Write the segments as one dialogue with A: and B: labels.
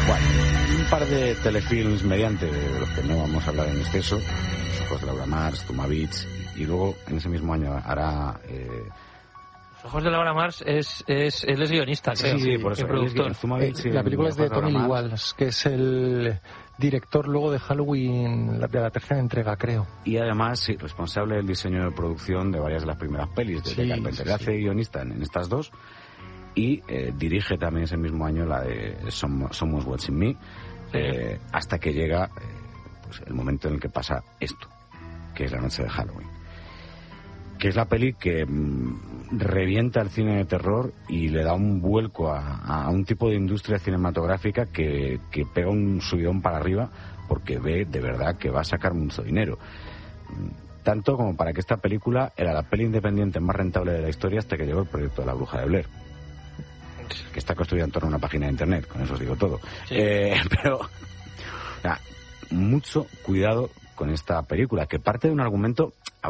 A: Bueno, un par de telefilms mediante, de los que no vamos a hablar en exceso, Los ojos de Laura Mars, Tuma Beach, y luego en ese mismo año hará...
B: Los ojos de Laura Mars él es guionista, creo.
A: Sí, por eso.
B: Productor.
C: La película es de Tommy Lee Wallace, que es el director luego de Halloween, de la tercera entrega, creo.
A: Y además, sí, responsable del diseño de producción de varias de las primeras pelis de Carpenter. Hace guionista en estas dos y dirige también ese mismo año la de Someone's Watching Me, hasta que llega pues el momento en el que pasa esto, que es la noche de Halloween. Que es la peli que revienta el cine de terror y le da un vuelco a un tipo de industria cinematográfica que pega un subidón para arriba porque ve de verdad que va a sacar mucho dinero. Tanto como para que esta película era la peli independiente más rentable de la historia hasta que llegó el proyecto de La Bruja de Blair, que está construida en torno a una página de internet, con eso os digo todo. Sí. Pero, o sea, mucho cuidado con esta película, que parte de un argumento,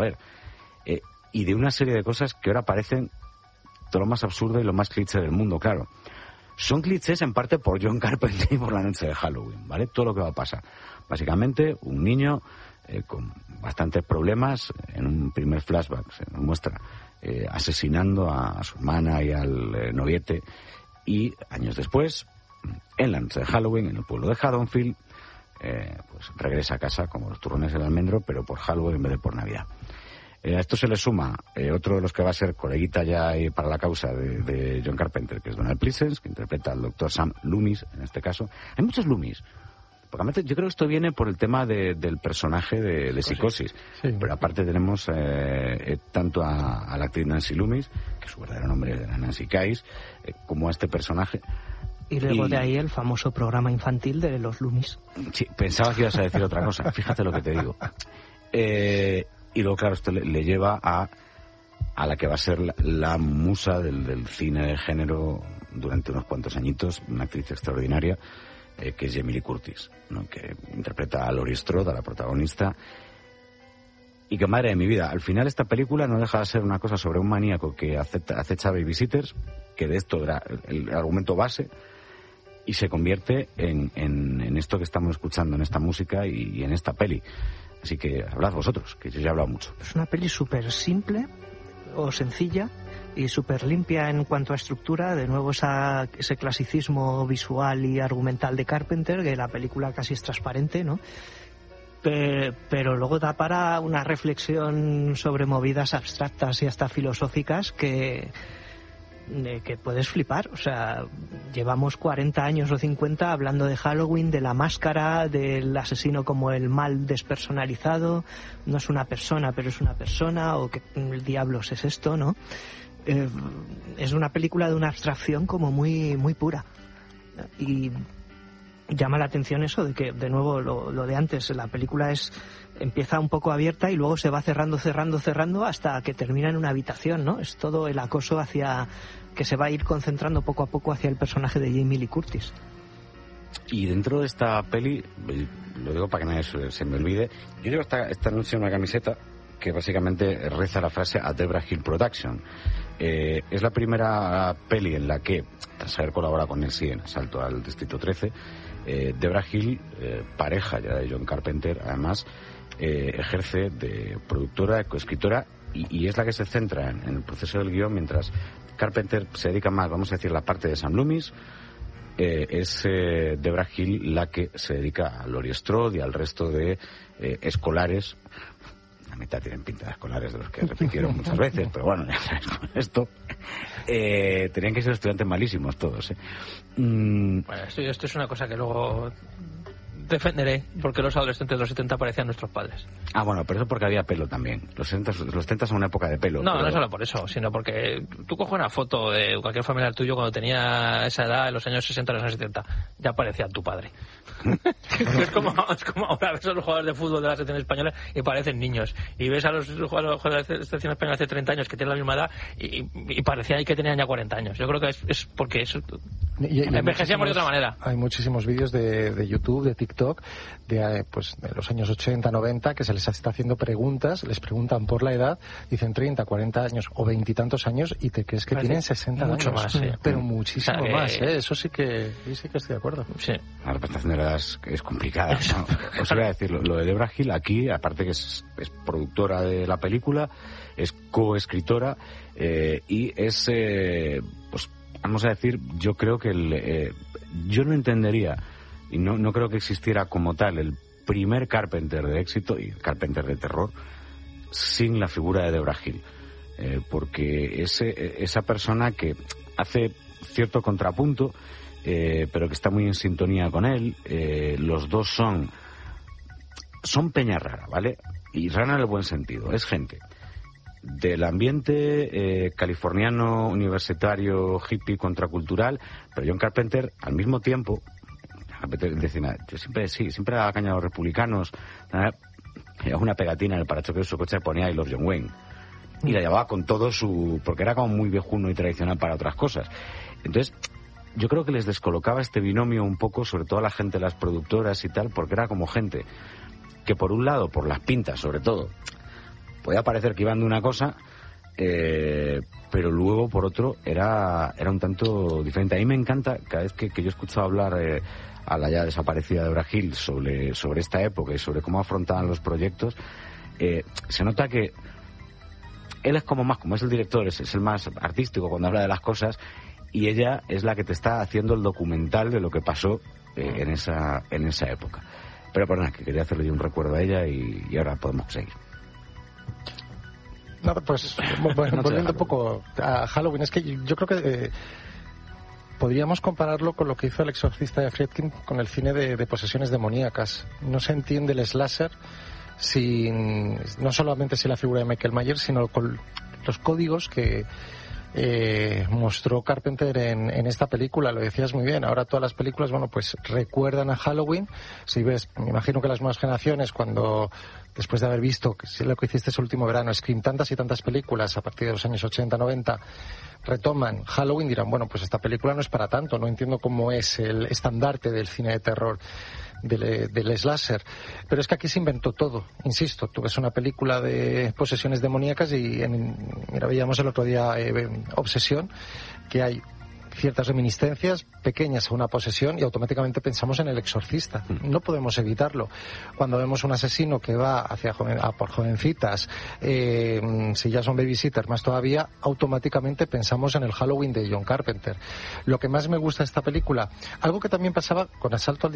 A: y de una serie de cosas que ahora parecen todo lo más absurdo y lo más cliché del mundo, claro. Son clichés en parte por John Carpenter y por la noche de Halloween, ¿vale? Todo lo que va a pasar. Básicamente, un niño con bastantes problemas, en un primer flashback se nos muestra asesinando a su hermana y al noviete, y años después, en la noche de Halloween, en el pueblo de Haddonfield, pues regresa a casa como los turrones del almendro, pero por Halloween en vez de por Navidad. A esto se le suma otro de los que va a ser coleguita ya para la causa de John Carpenter, que es Donald Pleasence, que interpreta al doctor Sam Loomis, en este caso. Hay muchos Loomis. Porque yo creo que esto viene por el tema del personaje de Psicosis. Sí. Pero aparte tenemos tanto a la actriz Nancy Loomis, que su verdadero nombre era Nancy Kyes, como a este personaje.
D: Y luego de ahí el famoso programa infantil de los Loomis.
A: Sí, pensaba que ibas a decir otra cosa. Fíjate lo que te digo. Y luego, claro, esto le lleva a la que va a ser la musa del cine de género durante unos cuantos añitos, una actriz extraordinaria, que es Jamie Lee Curtis, ¿no? Que interpreta a Laurie Strode, a la protagonista. Y que, madre de mi vida, al final esta película no deja de ser una cosa sobre un maníaco que acecha babysitters, que de esto era el argumento base, y se convierte en esto que estamos escuchando, en esta música y en esta peli. Así que hablad vosotros, que yo ya he hablado mucho.
D: Es una peli súper simple o sencilla y súper limpia en cuanto a estructura. De nuevo ese clasicismo visual y argumental de Carpenter, que la película casi es transparente, ¿no? Pero luego da para una reflexión sobre movidas abstractas y hasta filosóficas que puedes flipar. O sea, llevamos 40 años o 50 hablando de Halloween, de la máscara, del asesino como el mal despersonalizado. No es una persona, pero es una persona, o que el diablos es esto, ¿no? Es una película de una abstracción como muy, muy pura. Y llama la atención eso de que, de nuevo, lo de antes, la película empieza un poco abierta y luego se va cerrando hasta que termina en una habitación, ¿no? Es todo el acoso que se va a ir concentrando poco a poco hacia el personaje de Jamie Lee Curtis.
A: Y dentro de esta peli, lo digo para que nadie se me olvide, yo llevo esta noche una camiseta que básicamente reza la frase A Debra Hill Production. Es la primera peli en la que, tras haber colaborado con él en Asalto al Distrito 13, Debra Hill, pareja ya de John Carpenter, además ejerce de productora, de coescritora, y es la que se centra en el proceso del guión, mientras Carpenter se dedica más, vamos a decir, la parte de Sam Loomis. Es Debra Hill la que se dedica a Laurie Strode y al resto de escolares. La mitad tienen pinta de escolares, de los que repitieron muchas veces, pero bueno, ya sabes, con esto tenían que ser estudiantes malísimos todos.
B: Bueno, esto es una cosa que luego defenderé, porque los adolescentes de los 70 parecían nuestros padres.
A: Ah, bueno, pero eso porque había pelo también. Los 70 son una época de pelo.
B: No,
A: pero...
B: no solo por eso, sino porque tú coges una foto de cualquier familiar tuyo cuando tenía esa edad, en los años 60 o los años 70, ya parecía tu padre. es como ahora ves a los jugadores de fútbol de la selección española y parecen niños. Y ves a los jugadores de la selección española hace 30 años que tienen la misma edad y parecía que tenían ya 40 años. Yo creo que es porque eso... envejecíamos de otra manera.
C: Hay muchísimos vídeos de YouTube, de TikTok, TikTok de los años 80, 90, que se les está haciendo preguntas, les preguntan por la edad, dicen 30, 40 años o 20 y tantos años y te crees que tienen 60
B: mucho
C: años.
B: Más, sí.
C: Pero muchísimo más, Eso sí que estoy de acuerdo.
B: Sí.
A: La representación de la edad es complicada, ¿no? Os voy a decir, lo de Debra Hill aquí, aparte que es productora de la película, es coescritora y es, pues vamos a decir, yo creo que yo no entendería y no creo que existiera como tal el primer Carpenter de éxito y Carpenter de terror sin la figura de Debra Hill, porque esa persona que hace cierto contrapunto, pero que está muy en sintonía con él. Los dos son peña rara, ¿vale? Y rara en el buen sentido, es gente del ambiente californiano, universitario, hippie, contracultural, pero John Carpenter, al mismo tiempo, decía, yo siempre daba caña a los republicanos, una pegatina en el parachoques de su coche ponía I Love John Wayne, y la llevaba con todo porque era como muy viejuno y tradicional para otras cosas. Entonces, yo creo que les descolocaba este binomio un poco, sobre todo a la gente, las productoras y tal, porque era como gente que por un lado, por las pintas sobre todo, podía parecer que iban de una cosa, pero luego por otro era un tanto diferente. A mí me encanta, cada vez que yo escucho hablar a la ya desaparecida Debra Hill sobre esta época y sobre cómo afrontaban los proyectos, se nota que él es como es el director, es el más artístico cuando habla de las cosas, y ella es la que te está haciendo el documental de lo que pasó en esa época. Pero por nada, que quería hacerle yo un recuerdo a ella y ahora podemos seguir.
C: No, pues volviendo un poco a Halloween, es que yo creo que podríamos compararlo con lo que hizo El exorcista de Friedkin con el cine de posesiones demoníacas. No se entiende el slasher no solamente sin la figura de Michael Myers, sino con los códigos que mostró Carpenter en esta película. Lo decías muy bien, ahora todas las películas pues recuerdan a Halloween. Si ves, me imagino que las nuevas generaciones, cuando después de haber visto, que es lo que hiciste ese último verano, Scream, tantas y tantas películas a partir de los años 80, 90, retoman Halloween, dirán, pues esta película no es para tanto, no entiendo cómo es el estandarte del cine de terror, del slasher. Pero es que aquí se inventó todo, insisto. Tú ves una película de posesiones demoníacas y veíamos el otro día Obsesión, que hay ciertas reminiscencias pequeñas a una posesión y automáticamente pensamos en El exorcista. No podemos evitarlo. Cuando vemos un asesino que va a por jovencitas, si ya son babysitters más todavía, automáticamente pensamos en el Halloween de John Carpenter. Lo que más me gusta de esta película, algo que también pasaba con Asalto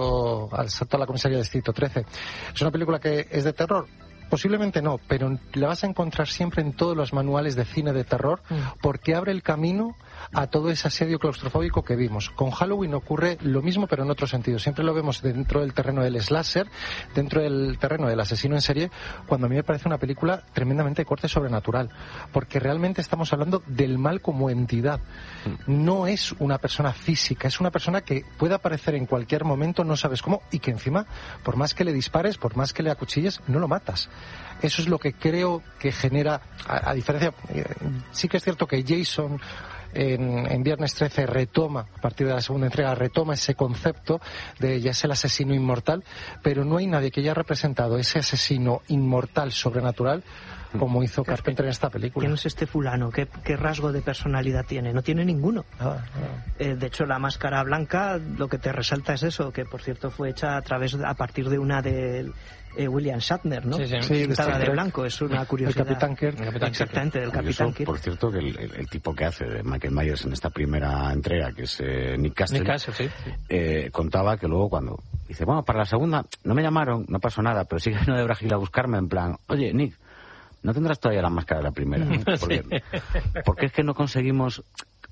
C: a la comisaría del Distrito 13, es una película que es de terror. Posiblemente no, pero la vas a encontrar siempre en todos los manuales de cine de terror, porque abre el camino a todo ese asedio claustrofóbico que vimos. Con Halloween ocurre lo mismo, pero en otro sentido. Siempre lo vemos dentro del terreno del slasher, dentro del terreno del asesino en serie, cuando a mí me parece una película tremendamente de corte sobrenatural, porque realmente estamos hablando del mal como entidad. No es una persona física, es una persona que puede aparecer en cualquier momento, no sabes cómo, y que encima, por más que le dispares, por más que le acuchilles, no lo matas. Eso es lo que creo que genera, a diferencia, sí que es cierto que Jason en Viernes 13 retoma, a partir de la segunda entrega, retoma ese concepto de ya es el asesino inmortal, pero no hay nadie que haya representado ese asesino inmortal sobrenatural como hizo Carpenter en esta película.
D: ¿Quién es este fulano? ¿Qué rasgo de personalidad tiene? No tiene ninguno. De hecho, la máscara blanca lo que te resalta es eso, que por cierto fue hecha a partir de una de William Shatner, ¿no?
C: Sí,
D: pintada de blanco, es una curiosidad.
C: El Capitán Kirk.
D: Exactamente, del Capitán Kirk.
A: Por cierto, que el tipo que hace de Michael Myers en esta primera entrega, que es Nick Castle, contaba que luego cuando dice, para la segunda no me llamaron, no pasó nada, pero sí que vino Debra Hill a buscarme en plan, oye, Nick, ¿no tendrás todavía la máscara de la primera? Porque es que no conseguimos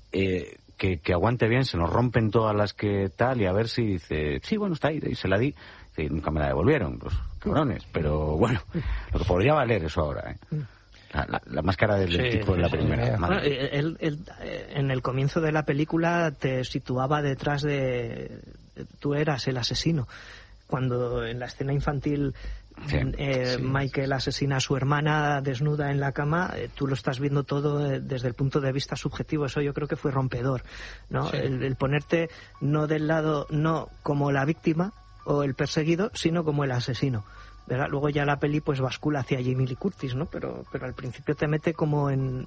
A: que aguante bien, se nos rompen todas las que tal, y a ver si dice, sí, está ahí, y se la di, y nunca me la devolvieron, los cabrones, pero bueno, lo que podría valer eso ahora, la máscara del tipo de la primera.
D: Bueno, él, en el comienzo de la película te situaba detrás de... Tú eras el asesino. Cuando en la escena infantil Michael asesina a su hermana desnuda en la cama, tú lo estás viendo todo desde el punto de vista subjetivo. Eso yo creo que fue rompedor, ¿no? El ponerte no del lado, no como la víctima, o el perseguido, sino como el asesino, ¿verdad? Luego ya la peli pues bascula hacia Jamie Lee Curtis, ¿no? Pero al principio te mete como en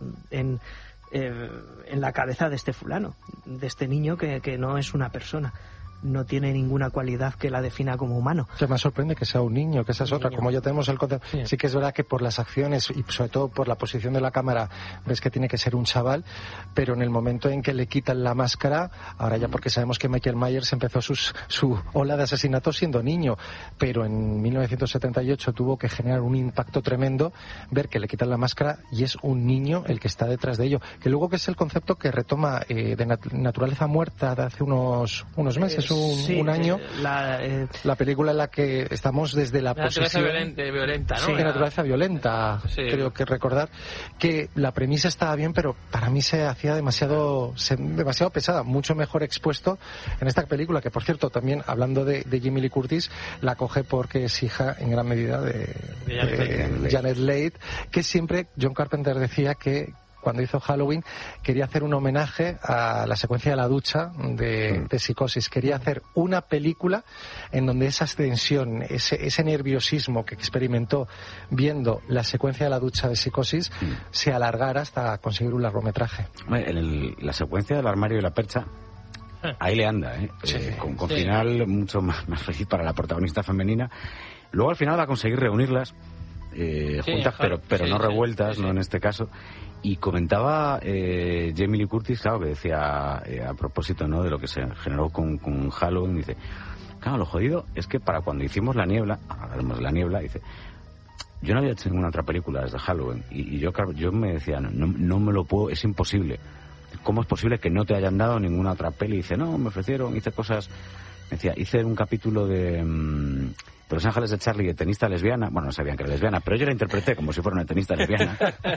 D: la cabeza de este fulano, de este niño que no es una persona, no tiene ninguna cualidad que la defina como humano.
C: Que me sorprende que sea un niño, que esa es otra. Como ya tenemos el concepto, sí que es verdad que por las acciones y sobre todo por la posición de la cámara ves que tiene que ser un chaval, pero en el momento en que le quitan la máscara, ahora ya porque sabemos que Michael Myers empezó su ola de asesinatos siendo niño, pero en 1978 tuvo que generar un impacto tremendo ver que le quitan la máscara y es un niño el que está detrás de ello. Que luego que es el concepto que retoma de Naturaleza Muerta de hace unos meses, un año, la película en la que estamos desde la
B: posesión violenta, ¿no?
C: Sí, naturaleza violenta, sí. Creo que recordar que la premisa estaba bien, pero para mí se hacía demasiado pesada, mucho mejor expuesto en esta película, que por cierto también, hablando de Jamie Lee Curtis, la coge porque es hija en gran medida de Janet Leigh, que siempre John Carpenter decía que cuando hizo Halloween quería hacer un homenaje a la secuencia de la ducha de Psicosis. Quería hacer una película en donde esa tensión, ese nerviosismo que experimentó viendo la secuencia de la ducha de Psicosis se alargara hasta conseguir un largometraje.
A: La secuencia del armario y la percha, ahí le anda,
C: Sí.
A: Con final mucho más feliz para la protagonista femenina. Luego al final va a conseguir reunirlas juntas, pero no revueltas, no en este caso. Y comentaba Jamie Lee Curtis, claro, que decía a propósito, ¿no?, de lo que se generó con Halloween, dice, claro, lo jodido es que para cuando hicimos La Niebla, hablaremos de La Niebla, dice, yo no había hecho ninguna otra película desde Halloween, y yo me decía, no me lo puedo, es imposible. ¿Cómo es posible que no te hayan dado ninguna otra peli? Y dice, no, me ofrecieron, hice cosas, me decía, hice un capítulo de Los Ángeles de Charlie, de tenista lesbiana. Bueno, no sabían que era lesbiana, pero yo la interpreté como si fuera una tenista lesbiana.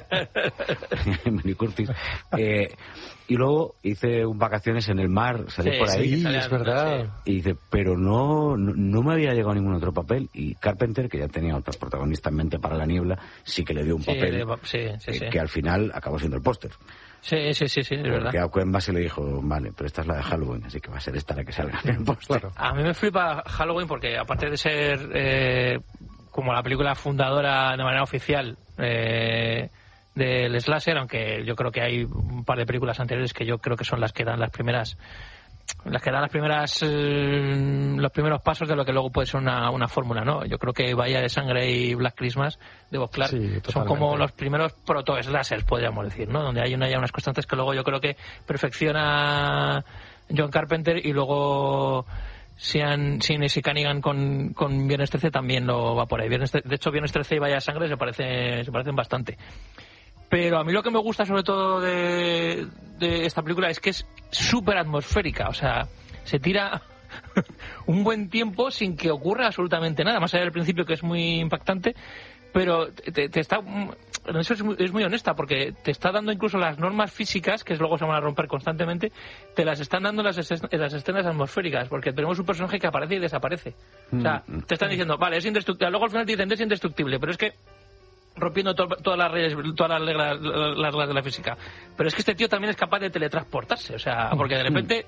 A: Jamie Curtis. Y luego hice un vacaciones en el mar, salí por ahí.
C: Sí, es verdad.
A: Y dice, pero no me había llegado ningún otro papel. Y Carpenter, que ya tenía otro protagonista en mente para La Niebla, sí que le dio un papel que al final acabó siendo el póster.
B: Sí, es verdad.
A: Porque a Coen Base le dijo, vale, pero esta es la de Halloween, así que va a ser esta la que salga en el póster.
B: Claro. A mí me flipa Halloween porque, aparte de ser como la película fundadora de manera oficial del slasher, aunque yo creo que hay un par de películas anteriores que yo creo que son las que dan los primeros pasos de lo que luego puede ser una fórmula, ¿no? Yo creo que Bahía de Sangre y Black Christmas de Bob Clark son como los primeros proto-slashers, podríamos decir, ¿no? Donde hay unas constantes que luego yo creo que perfecciona John Carpenter, y luego Sean y Cunningham con Viernes 13 también lo va por ahí. De hecho, Viernes 13 y Bahía de Sangre se parecen bastante. Pero a mí lo que me gusta sobre todo de esta película es que es súper atmosférica, o sea, se tira un buen tiempo sin que ocurra absolutamente nada, más allá del principio, que es muy impactante, pero te está, eso es muy honesta, porque te está dando incluso las normas físicas, que luego se van a romper constantemente, te las están dando las escenas atmosféricas, porque tenemos un personaje que aparece y desaparece. O sea, te están diciendo, vale, es indestructible, luego al final te dicen, es indestructible, pero es que rompiendo todas las reglas de la física. Pero es que este tío también es capaz de teletransportarse, o sea, porque de repente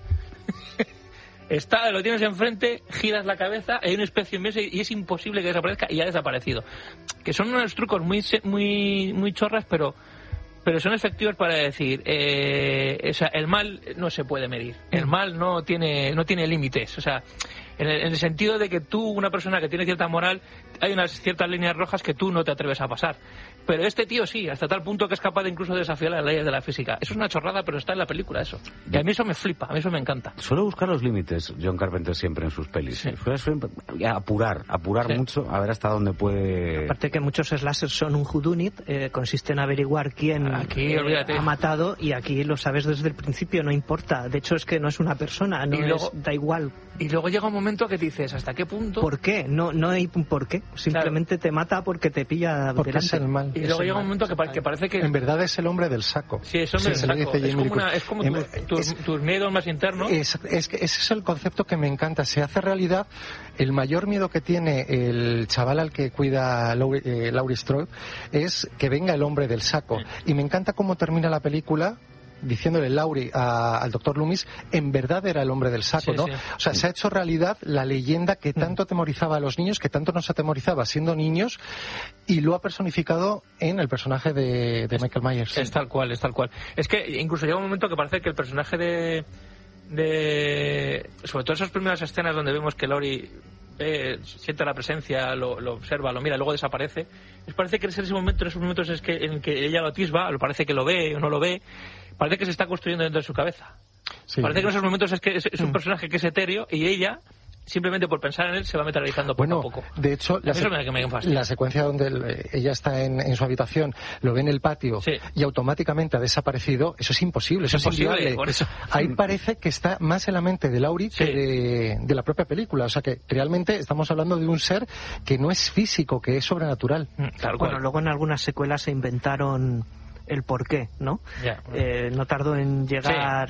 B: lo tienes enfrente, giras la cabeza, hay una especie inmensa y es imposible que desaparezca, y ha desaparecido. Que son unos trucos muy chorras, pero son efectivos para decir, o sea, el mal no se puede medir, el mal no tiene límites, o sea, en el sentido de que tú, una persona que tiene cierta moral, hay unas ciertas líneas rojas que tú no te atreves a pasar. Pero este tío sí, hasta tal punto que es capaz de incluso desafiar las leyes de la física. Eso es una chorrada, pero está en la película eso. Y a mí eso me flipa, a mí eso me encanta.
A: Suele buscar los límites John Carpenter siempre en sus pelis. Sí. Suele apurar mucho, a ver hasta dónde puede...
D: Aparte que muchos slashers son un whodunit, consiste en averiguar quién ha matado, y aquí lo sabes desde el principio, no importa. De hecho es que no es una persona, da igual.
B: Y luego llega un momento que dices, ¿hasta qué punto?
D: ¿Por qué? No hay un por qué. Simplemente te mata porque te pilla
C: porque
D: delante.
C: Es el mal.
B: Y luego llega un momento que parece que...
C: En verdad es el hombre del saco.
B: Sí, es hombre del saco. Es como tus miedos más internos.
C: Es que ese es el concepto que me encanta. Se hace realidad el mayor miedo que tiene el chaval al que cuida Laurie Strode, es que venga el hombre del saco. Y me encanta cómo termina la película diciéndole Laurie al doctor Loomis, en verdad era el hombre del saco, ¿no? Sí. O sea, se ha hecho realidad la leyenda que tanto atemorizaba a los niños, que tanto nos atemorizaba siendo niños, y lo ha personificado en el personaje de Michael Myers.
B: Es tal cual, es tal cual. Es que incluso llega un momento que parece que el personaje de sobre todo esas primeras escenas donde vemos que Laurie siente la presencia, lo observa, lo mira, luego desaparece. Parece que en esos momentos en que ella lo atisba, parece que lo ve o no lo ve, parece que se está construyendo dentro de su cabeza. Sí. Parece que en esos momentos es un personaje que es etéreo y ella, simplemente por pensar en él, se va materializando poco a poco.
C: De hecho, la secuencia donde ella está en su habitación, lo ve en el patio y automáticamente ha desaparecido, eso es imposible, eso es inviable. Ahí parece que está más en la mente de Laurie que de la propia película. O sea que realmente estamos hablando de un ser que no es físico, que es sobrenatural.
D: Bueno, luego en algunas secuelas se inventaron el porqué, ¿no? No tardó en llegar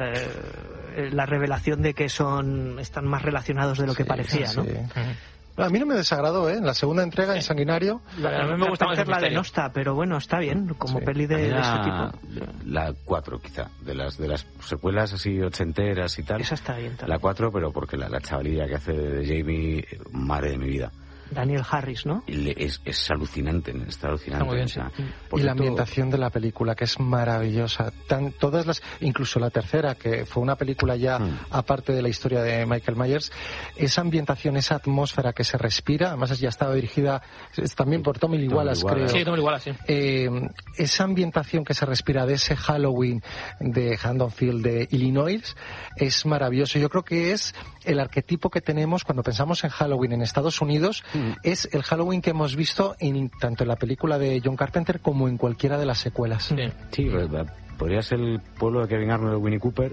D: la revelación de que están más relacionados de lo que parecía, ¿no?
C: A mí no me desagradó, en la segunda entrega, en Sanguinario.
B: A mí me gusta más
D: la de Nosta, pero bueno, está bien, como peli de ese tipo.
A: La 4, quizá, de las secuelas así ochenteras y tal.
D: Esa está bien también.
A: La 4, pero porque la chavalilla que hace de Jamie, madre de mi vida.
D: Daniel Harris, ¿no?
A: Es alucinante, está alucinante.
B: Está muy bien,
A: sí.
C: Y la ambientación de la película, que es maravillosa. Incluso la tercera, que fue una película ya aparte de la historia de Michael Myers, esa ambientación, esa atmósfera que se respira, además ya estaba dirigida también por Tommy Lee Wallace, creo.
B: Sí, Tommy Lee Wallace, sí.
C: Esa ambientación que se respira de ese Halloween de Haddonfield, de Illinois, es maravilloso. Yo creo que es el arquetipo que tenemos cuando pensamos en Halloween en Estados Unidos. Es el Halloween que hemos visto tanto en la película de John Carpenter como en cualquiera de las secuelas.
A: Sí, podría ser el pueblo de Kevin Arnold, de Winnie Cooper,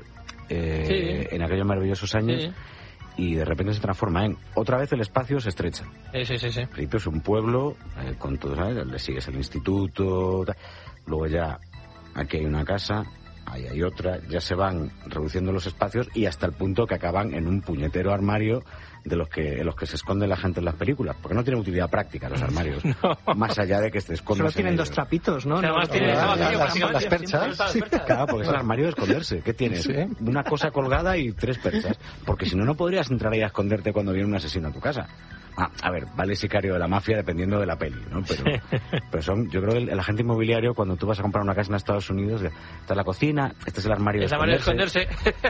A: en aquellos maravillosos años, y de repente se transforma en... Otra vez el espacio se estrecha.
B: Sí.
A: Al principio es un pueblo, con todo, ¿sabes? Le sigues el instituto, luego ya aquí hay una casa, ahí hay otra, ya se van reduciendo los espacios y hasta el punto que acaban en un puñetero armario en los que se esconde la gente en las películas, porque no tienen utilidad práctica los armarios, más allá de que te escondas.
D: Solo tienen dos trapitos, ¿no?
B: Además tienen
C: las perchas.
A: Claro, porque es el armario de esconderse. ¿Qué tienes? Una cosa colgada y 3 perchas, porque si no podrías entrar ahí a esconderte cuando viene un asesino a tu casa. A ver, vale sicario de la mafia dependiendo de la peli, ¿no? Pero yo creo que el agente inmobiliario, cuando tú vas a comprar una casa en Estados Unidos, está la cocina, este es el armario de esconderse.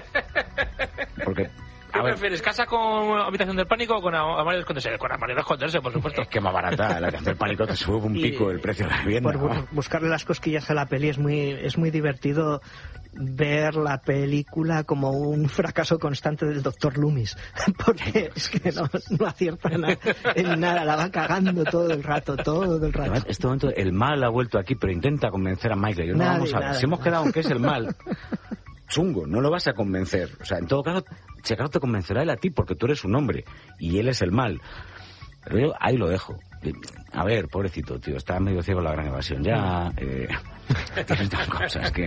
A: Porque...
B: ¿Qué prefieres, casa con habitación del pánico o con armario de esconderse? Con armario de esconderse, por supuesto.
A: Es que más barata, la habitación del pánico te sube un pico el precio de la vivienda.
D: Por buscarle las cosquillas a la peli es muy divertido ver la película como un fracaso constante del Dr. Loomis, porque es que no acierta en nada, la va cagando todo el rato.
A: Además, en este momento el mal ha vuelto aquí, pero intenta convencer a Michael. Vamos a ver, si hemos quedado en que es el mal... Chungo, no lo vas a convencer. O sea, en todo caso, si acaso te convencerá él a ti, porque tú eres un hombre y él es el mal. Pero yo ahí lo dejo. A ver, pobrecito, tío, está medio ciego la Gran Evasión. Ya, estas cosas que...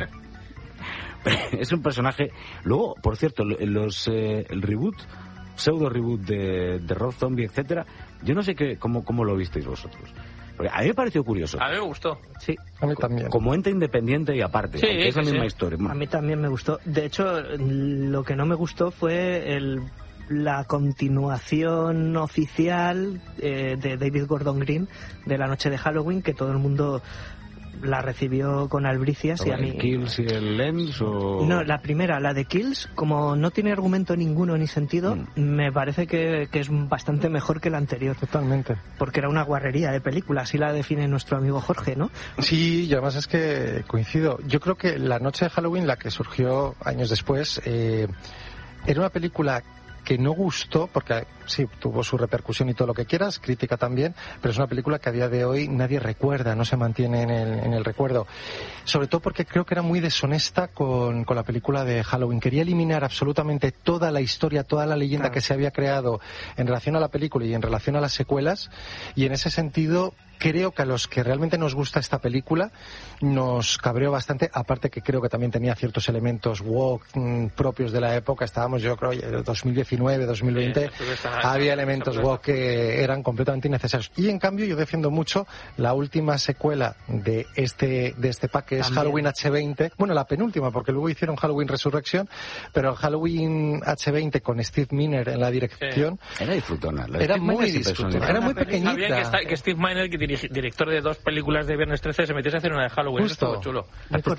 A: Es un personaje... Luego, por cierto, el reboot, pseudo reboot de Rob Zombie, etcétera, yo no sé cómo lo visteis vosotros. Porque a mí me pareció curioso.
B: A mí me gustó.
D: Sí.
C: A mí también.
A: Como ente independiente y aparte. Es la misma historia.
D: A mí también me gustó. De hecho, lo que no me gustó fue la continuación oficial de David Gordon Green de La Noche de Halloween, que todo el mundo la recibió con albricias. Y a mí...
A: ¿El Kills y el Lens o...?
D: No, la primera, la de Kills, como no tiene argumento ninguno ni sentido, me parece que es bastante mejor que la anterior.
C: Totalmente.
D: Porque era una guarrería de película, así la define nuestro amigo Jorge, ¿no?
C: Sí, y además es que coincido. Yo creo que La Noche de Halloween, la que surgió años después, era una película que no gustó, porque sí, tuvo su repercusión y todo lo que quieras, crítica también, pero es una película que a día de hoy nadie recuerda, no se mantiene en el recuerdo. Sobre todo porque creo que era muy deshonesta con la película de Halloween. Quería eliminar absolutamente toda la historia, toda la leyenda que se había creado en relación a la película y en relación a las secuelas, y en ese sentido creo que a los que realmente nos gusta esta película nos cabreó bastante, aparte que creo que también tenía ciertos elementos woke propios de la época. Estábamos, yo creo, en 2019 2019, 2020, había elementos woke que eran completamente innecesarios. Y en cambio yo defiendo mucho la última secuela de este pack, que es Halloween H20, bueno, la penúltima, porque luego hicieron Halloween Resurrection, pero Halloween H20 con Steve Miner en la dirección,
A: era disfrutona.
C: Era muy disfrutona, era muy pequeñita.
B: Sabía que Steve Miner, que director de 2 películas de Viernes 13, se metiese a hacer una de Halloween.
C: Justo.
B: Estuvo chulo.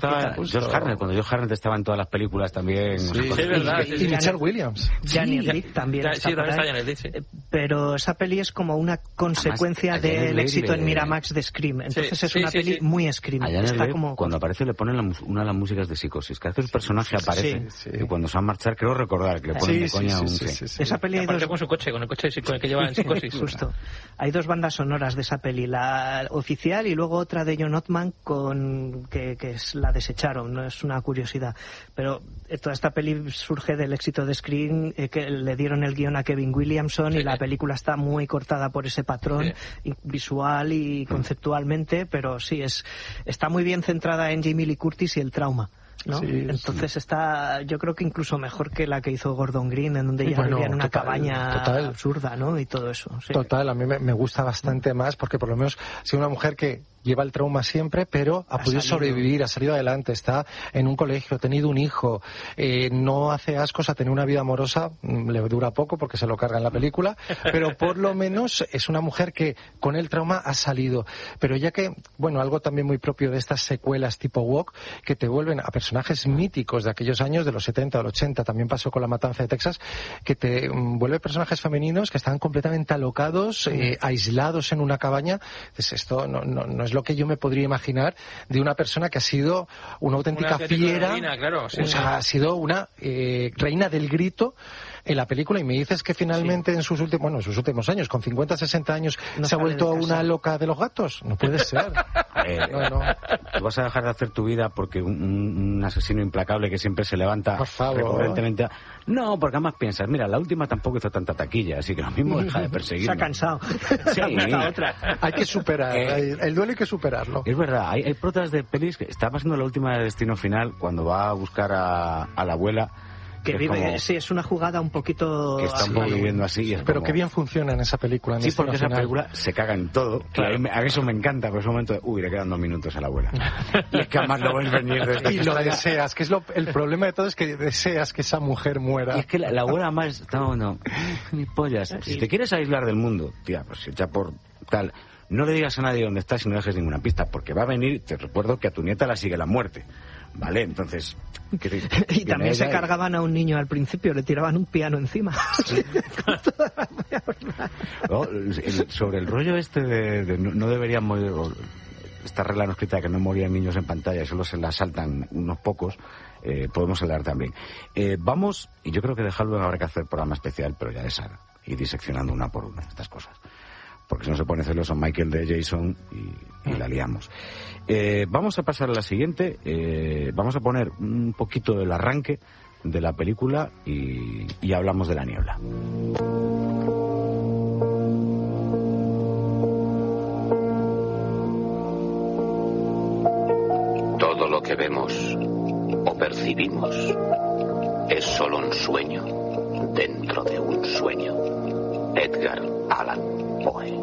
A: Josh Hartnett, cuando Josh Hartnett estaba en todas las películas también.
B: Sí, es verdad.
C: Y Michelle Williams.
D: Janet Leigh también está por ahí. Pero esa peli es como una consecuencia del éxito en Miramax de Scream. Entonces es una peli muy Scream.
A: Está como... Cuando aparece le ponen una de las músicas de Psicosis. Cada vez el personaje aparece y cuando se va a marchar, creo recordar que le ponen de coña
D: Esa peli hay dos...
B: con el coche que lleva en Psicosis.
D: Justo. Hay 2 bandas sonoras de esa peli, la oficial y luego otra de John Ottman que la desecharon, no es una curiosidad. Pero toda esta peli surge del éxito de Scream, que le dieron el guión a Kevin Williamson y la película está muy cortada por ese patrón visual y conceptualmente, pero sí, está muy bien centrada en Jamie Lee Curtis y el trauma, ¿no? Entonces está, yo creo que incluso mejor que la que hizo Gordon Green, en donde ella vivía en una cabaña absurda, ¿no? Y todo eso. Sí.
C: Total, a mí me gusta bastante más porque por lo menos ha sido una mujer que lleva el trauma siempre, pero ha podido sobrevivir, ha salido adelante, está en un colegio, ha tenido un hijo, no hace ascos, ha tenido una vida amorosa, le dura poco porque se lo carga en la película, pero por lo menos es una mujer que con el trauma ha salido. Pero ya que, bueno, algo también muy propio de estas secuelas tipo Walk, que te vuelven a personajes míticos de aquellos años, de los 70 o los 80, también pasó con La Matanza de Texas, que te vuelve personajes femeninos que están completamente alocados, aislados en una cabaña. Entonces, esto no es lo que yo me podría imaginar de una persona que ha sido una auténtica fiera, ha sido una reina del grito en la película, y me dices que finalmente en sus últimos años, con 50, 60 años, se ha vuelto una loca de los gatos. No puede ser.
A: No. ¿Tú vas a dejar de hacer tu vida porque un asesino implacable que siempre se levanta recurrentemente? No, porque además piensas, mira, la última tampoco hizo tanta taquilla, así que lo mismo deja de perseguirme.
D: Se ha cansado.
A: Sí.
C: Hay que superar, el duelo hay que superarlo.
A: Es verdad, hay protas de pelis que está pasando la última de Destino Final cuando va a buscar a la abuela.
D: Que vive, como, es una jugada un poquito...
A: Que está un poco viviendo así.
C: Pero qué bien funciona en esa película.
A: Sí, porque esa película se caga en todo. Claro. A eso me encanta, pero ese momento de, le quedan 2 minutos a la abuela. Y es que además lo ves venir desde...
C: Y lo deseas, que es el problema de todo, es que deseas que esa mujer muera.
A: Y es que la abuela más está, ni pollas. Si te quieres aislar del mundo, tía, pues echa por tal... No le digas a nadie dónde estás y no dejes ninguna pista, porque va a venir, te recuerdo que a tu nieta la sigue la muerte. Vale, entonces...
D: Y también se cargaban a un niño al principio, le tiraban un piano encima. Sí.
A: Sobre el rollo este de no deberían morir... Esta regla no escrita de que no morían niños en pantalla y solo se la saltan unos pocos, podemos hablar también. Vamos, y yo creo que de Halloween habrá que hacer programa especial, pero ya de saga, y diseccionando una por una estas cosas. Porque si no se pone celoso Michael de Jason y la liamos. Vamos a pasar a la siguiente. Vamos a poner un poquito del arranque de la película y hablamos de La niebla.
E: Todo lo que vemos o percibimos es solo un sueño dentro de un sueño. Edgar Allan Poe.